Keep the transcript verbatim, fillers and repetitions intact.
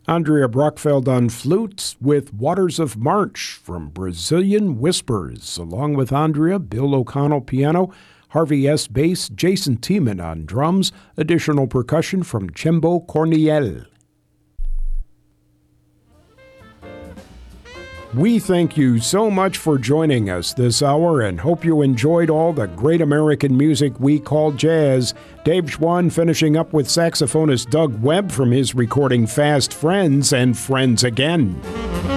Andrea Brockfeld on flute with Waters of March from Brazilian Whispers. Along with Andrea, Bill O'Connell piano, Harvey S. bass, Jason Tiemann on drums, additional percussion from Chembo Corniel. We thank you so much for joining us this hour and hope you enjoyed all the great American music we call jazz. Dave Schwann finishing up with saxophonist Doug Webb from his recording Fast Friends and Friends Again.